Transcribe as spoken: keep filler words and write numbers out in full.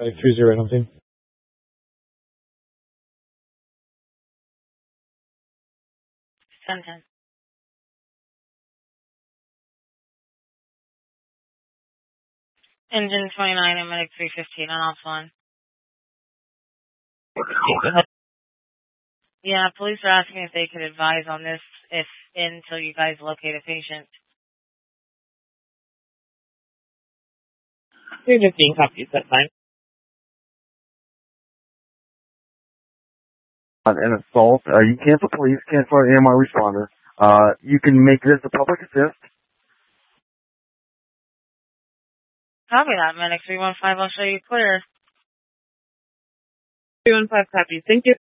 Medic three zero on team. ten ten. Engine twenty-nine and Medic three fifteen on off one. Yeah, police are asking if they could advise on this if until you guys locate a patient. three fifteen copies, that's fine. An assault, uh, you cancel police, cancel our A M R responder. Uh, you can make this a public assist. Copy that, Medic three one five. I'll show you clear. three one five copies. Thank you.